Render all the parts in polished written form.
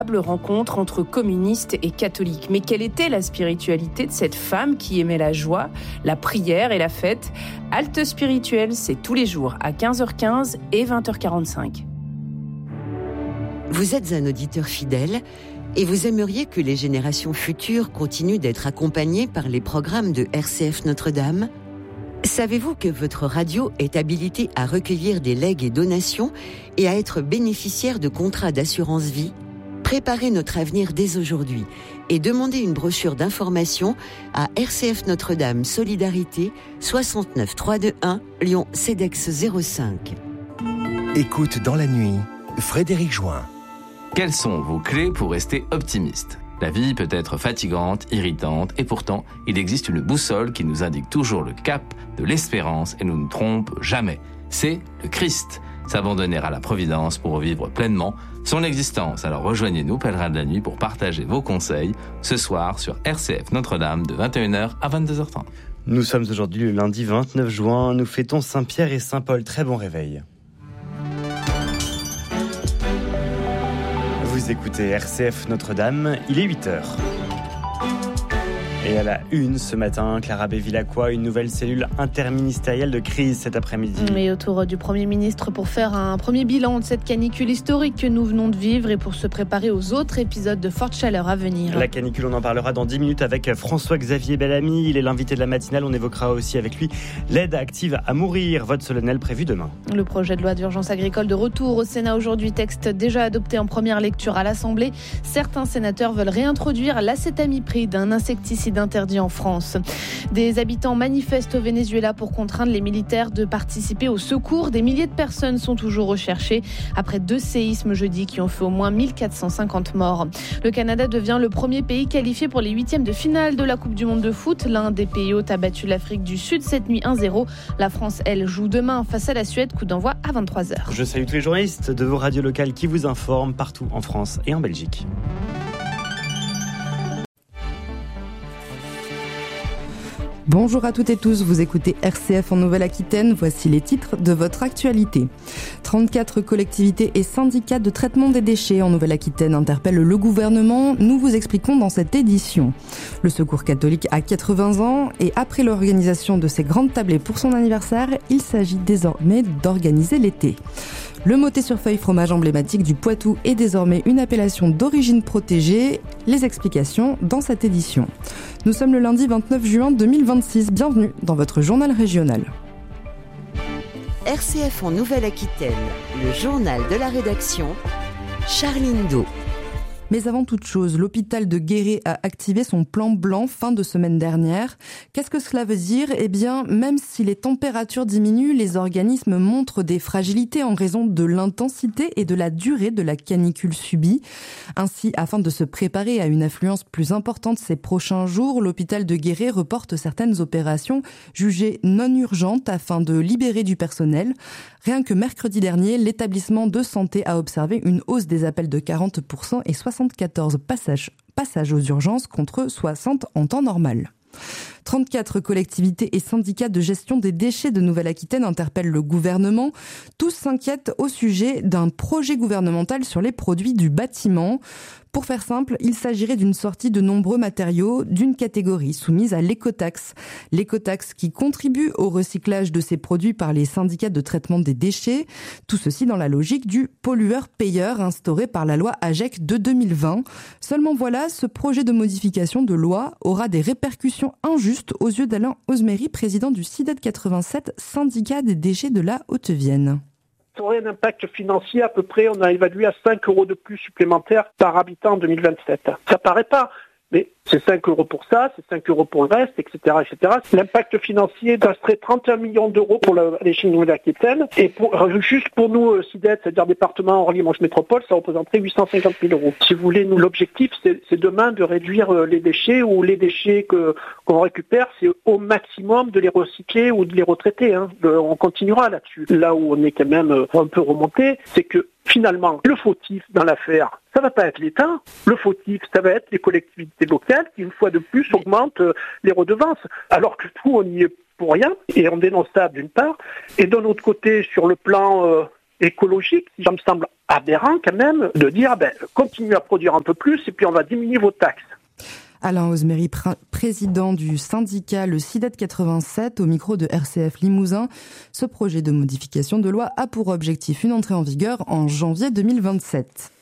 Rencontre entre communistes et catholiques. Mais quelle était la spiritualité de cette femme qui aimait la joie, la prière et la fête ? Halte spirituelle, c'est tous les jours à 15h15 et 20h45. Vous êtes un auditeur fidèle et vous aimeriez que les générations futures continuent d'être accompagnées par les programmes de RCF Notre-Dame ? Savez-vous que votre radio est habilitée à recueillir des legs et donations et à être bénéficiaire de contrats d'assurance vie ? Préparez notre avenir dès aujourd'hui et demandez une brochure d'information à RCF Notre-Dame Solidarité 69 321 Lyon CEDEX 05. Écoute dans la nuit, Frédéric Join. Quelles sont vos clés pour rester optimiste ? La vie peut être fatigante, irritante, et pourtant, il existe une boussole qui nous indique toujours le cap de l'espérance et nous ne trompe jamais. C'est le Christ. S'abandonner à la Providence pour vivre pleinement son existence. Alors rejoignez-nous, pèlerins de la nuit, pour partager vos conseils ce soir sur RCF Notre-Dame de 21h à 22h30. Nous sommes aujourd'hui le lundi 29 juin. Nous fêtons Saint-Pierre et Saint-Paul. Très bon réveil. Vous écoutez RCF Notre-Dame, il est 8h. Et à la une ce matin, Clara Bévilacqua, une nouvelle cellule interministérielle de crise cet après-midi. Et autour du Premier ministre pour faire un premier bilan de cette canicule historique que nous venons de vivre et pour se préparer aux autres épisodes de forte chaleur à venir. La canicule, on en parlera dans 10 minutes avec François-Xavier Bellamy. Il est l'invité de la matinale. On évoquera aussi avec lui l'aide active à mourir. Vote solennel prévu demain. Le projet de loi d'urgence agricole de retour au Sénat aujourd'hui. Texte déjà adopté en première lecture à l'Assemblée. Certains sénateurs veulent réintroduire l'acétamipride, un insecticide interdit en France. Des habitants manifestent au Venezuela pour contraindre les militaires de participer au secours. Des milliers de personnes sont toujours recherchées après 2 séismes jeudi qui ont fait au moins 1450 morts. Le Canada devient le premier pays qualifié pour les 8e de finale de la Coupe du Monde de foot. L'un des pays hôtes a battu l'Afrique du Sud cette nuit 1-0. La France, elle, joue demain face à la Suède. Coup d'envoi à 23h. Je salue tous les journalistes de vos radios locales qui vous informent partout en France et en Belgique. Bonjour à toutes et tous, vous écoutez RCF en Nouvelle-Aquitaine, voici les titres de votre actualité. 34 collectivités et syndicats de traitement des déchets en Nouvelle-Aquitaine interpellent le gouvernement, nous vous expliquons dans cette édition. Le Secours catholique a 80 ans et après l'organisation de ces grandes tablées pour son anniversaire, il s'agit désormais d'organiser l'été. Le Mottet-sur-Feuille, fromage emblématique du Poitou, est désormais une appellation d'origine protégée. Les explications dans cette édition. Nous sommes le lundi 29 juin 2026. Bienvenue dans votre journal régional. RCF en Nouvelle-Aquitaine, le journal de la rédaction, Charline Do. Mais avant toute chose, l'hôpital de Guéret a activé son plan blanc fin de semaine dernière. Qu'est-ce que cela veut dire ? Eh bien, même si les températures diminuent, les organismes montrent des fragilités en raison de l'intensité et de la durée de la canicule subie. Ainsi, afin de se préparer à une affluence plus importante ces prochains jours, l'hôpital de Guéret reporte certaines opérations jugées non urgentes afin de libérer du personnel. Rien que mercredi dernier, l'établissement de santé a observé une hausse des appels de 40% et 74 passages aux urgences contre 60 en temps normal. 34 collectivités et syndicats de gestion des déchets de Nouvelle-Aquitaine interpellent le gouvernement. Tous s'inquiètent au sujet d'un projet gouvernemental sur les produits du bâtiment. Pour faire simple, il s'agirait d'une sortie de nombreux matériaux d'une catégorie soumise à l'écotaxe. L'écotaxe qui contribue au recyclage de ces produits par les syndicats de traitement des déchets. Tout ceci dans la logique du pollueur-payeur instauré par la loi AGEC de 2020. Seulement voilà, ce projet de modification de loi aura des répercussions injustes aux yeux d'Alain Osmery, président du CIDED 87, syndicat des déchets de la Haute-Vienne. Ça aurait un impact financier à peu près, on a évalué à 5 € de plus supplémentaires par habitant en 2027. Ça paraît pas, mais c'est 5 € pour ça, c'est 5 € pour le reste, etc., etc. L'impact financier serait 31 millions d'euros pour l'échelle Nouvelle-Aquitaine. Et juste pour nous, CIDED, c'est-à-dire département Orly-Manche Métropole, ça représenterait 850 000 €. Si vous voulez, nous, l'objectif, c'est demain de réduire les déchets, ou les déchets qu'on récupère, c'est au maximum de les recycler ou de les retraiter. On continuera là-dessus. Là où on est quand même un peu remonté, c'est que finalement, le fautif dans l'affaire, ça va pas être l'État. Le fautif, ça va être les collectivités locales qui, une fois de plus, augmentent les redevances. Alors que nous, on y est pour rien, et on dénonce ça d'une part. Et d'un autre côté, sur le plan écologique, ça me semble aberrant quand même de dire continuez à produire un peu plus et puis on va diminuer vos taxes. Alain Osmery, président du syndicat le CIDET 87, au micro de RCF Limousin. Ce projet de modification de loi a pour objectif une entrée en vigueur en janvier 2027.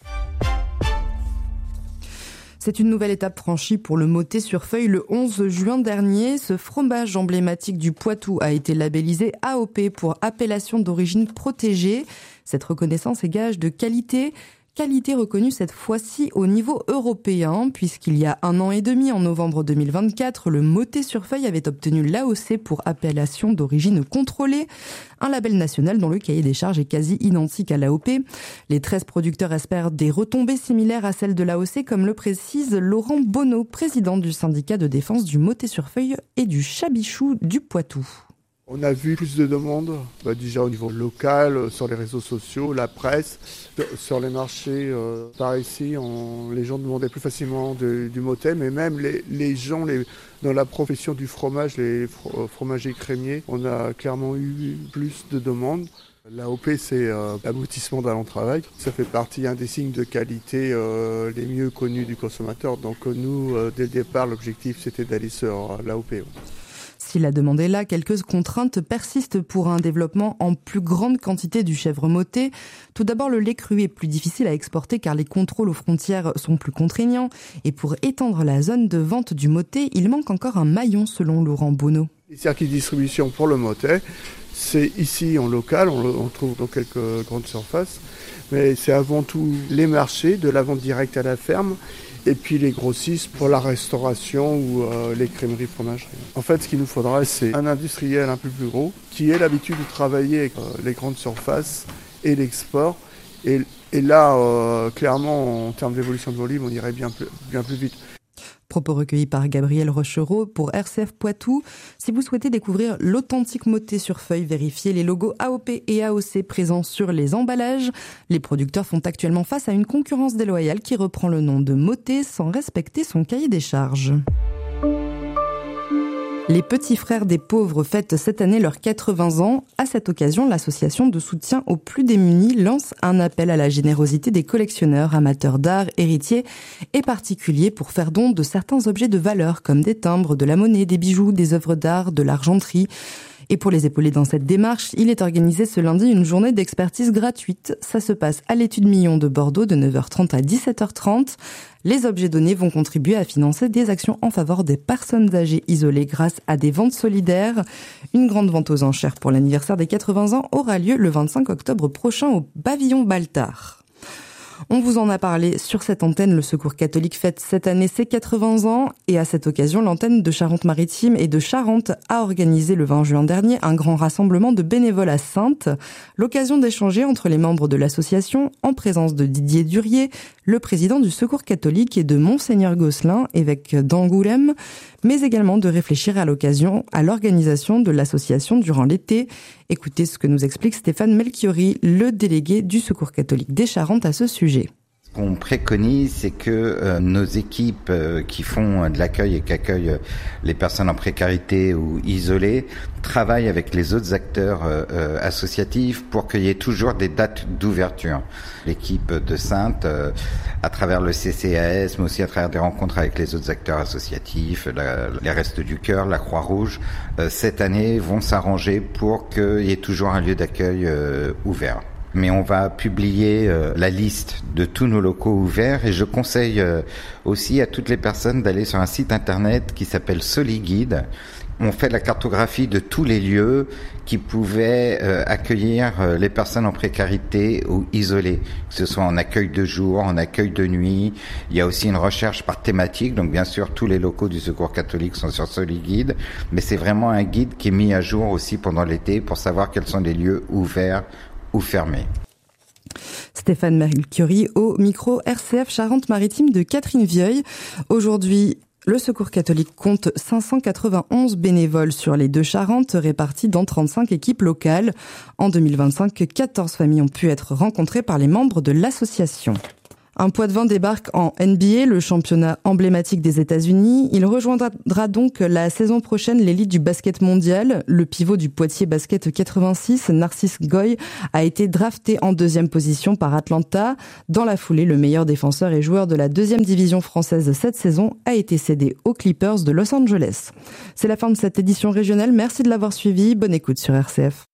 C'est une nouvelle étape franchie pour le Mottet-sur-Feuille. Le 11 juin dernier, ce fromage emblématique du Poitou a été labellisé AOP pour appellation d'origine protégée. Cette reconnaissance est gage de qualité reconnue cette fois-ci au niveau européen, puisqu'il y a 1 an et demi, en novembre 2024, le Mottet-sur-Feuille avait obtenu l'AOC pour appellation d'origine contrôlée, un label national dont le cahier des charges est quasi identique à l'AOP. Les 13 producteurs espèrent des retombées similaires à celles de l'AOC, comme le précise Laurent Bonneau, président du syndicat de défense du Mottet-sur-Feuille et du Chabichou du Poitou. On a vu plus de demandes, déjà au niveau local, sur les réseaux sociaux, la presse, sur les marchés. Par ici, les gens demandaient plus facilement du Mottet, mais même les gens dans la profession du fromage, les fromagers crémiers, on a clairement eu plus de demandes. L'AOP, c'est l'aboutissement d'un long travail. Ça fait partie des signes de qualité les mieux connus du consommateur. Donc nous, dès le départ, l'objectif, c'était d'aller sur l'AOP. Si la demande est là, quelques contraintes persistent pour un développement en plus grande quantité du chèvre Mottet. Tout d'abord, le lait cru est plus difficile à exporter car les contrôles aux frontières sont plus contraignants. Et pour étendre la zone de vente du Mottet, il manque encore un maillon selon Laurent Bonneau. Les circuits de distribution pour le Mottet, c'est ici en local, on trouve dans quelques grandes surfaces, mais c'est avant tout les marchés, de la vente directe à la ferme, et puis les grossistes pour la restauration ou les crèmeries fromageries. En fait, ce qu'il nous faudra, c'est un industriel un peu plus gros qui ait l'habitude de travailler avec les grandes surfaces et l'export. Et là, clairement, en termes d'évolution de volume, on irait bien plus vite. Propos recueillis par Gabriel Rochereau pour RCF Poitou. Si vous souhaitez découvrir l'authentique Mottet-sur-Feuille, vérifiez les logos AOP et AOC présents sur les emballages. Les producteurs font actuellement face à une concurrence déloyale qui reprend le nom de Mottet sans respecter son cahier des charges. Les petits frères des pauvres fêtent cette année leurs 80 ans. À cette occasion, l'association de soutien aux plus démunis lance un appel à la générosité des collectionneurs, amateurs d'art, héritiers et particuliers pour faire don de certains objets de valeur comme des timbres, de la monnaie, des bijoux, des œuvres d'art, de l'argenterie. Et pour les épauler dans cette démarche, il est organisé ce lundi une journée d'expertise gratuite. Ça se passe à l'Étude Millon de Bordeaux de 9h30 à 17h30. Les objets donnés vont contribuer à financer des actions en faveur des personnes âgées isolées grâce à des ventes solidaires. Une grande vente aux enchères pour l'anniversaire des 80 ans aura lieu le 25 octobre prochain au pavillon Baltard. On vous en a parlé sur cette antenne, le Secours catholique fête cette année ses 80 ans et à cette occasion, l'antenne de Charente-Maritime et de Charente a organisé le 20 juin dernier un grand rassemblement de bénévoles à Saintes, l'occasion d'échanger entre les membres de l'association en présence de Didier Durier, le président du Secours catholique et de Monseigneur Gosselin, évêque d'Angoulême, mais également de réfléchir à l'occasion à l'organisation de l'association durant l'été. Écoutez ce que nous explique Stéphane Melchiori, le délégué du Secours catholique des Charentes à ce sujet. Ce qu'on préconise, c'est que nos équipes qui font de l'accueil et qui accueillent les personnes en précarité ou isolées travaillent avec les autres acteurs associatifs pour qu'il y ait toujours des dates d'ouverture. L'équipe de Saintes, à travers le CCAS, mais aussi à travers des rencontres avec les autres acteurs associatifs, les Restos du Cœur, la Croix-Rouge, cette année vont s'arranger pour qu'il y ait toujours un lieu d'accueil ouvert. Mais on va publier la liste de tous nos locaux ouverts et je conseille aussi à toutes les personnes d'aller sur un site internet qui s'appelle SoliGuide. On fait la cartographie de tous les lieux qui pouvaient accueillir les personnes en précarité ou isolées, que ce soit en accueil de jour, en accueil de nuit. Il y a aussi une recherche par thématique, donc bien sûr tous les locaux du Secours catholique sont sur SoliGuide, mais c'est vraiment un guide qui est mis à jour aussi pendant l'été pour savoir quels sont les lieux ouverts ou fermé. Stéphane Melchiori au micro RCF Charente-Maritime de Catherine Vieuil. Aujourd'hui, le Secours catholique compte 591 bénévoles sur les deux Charentes répartis dans 35 équipes locales. En 2025, 14 familles ont pu être rencontrées par les membres de l'association. Un Poitvin débarque en NBA, le championnat emblématique des États-Unis. Il rejoindra donc la saison prochaine l'élite du basket mondial. Le pivot du Poitiers Basket 86, Narcisse Goy, a été drafté en 2e position par Atlanta. Dans la foulée, le meilleur défenseur et joueur de la 2e division française cette saison a été cédé aux Clippers de Los Angeles. C'est la fin de cette édition régionale. Merci de l'avoir suivi. Bonne écoute sur RCF.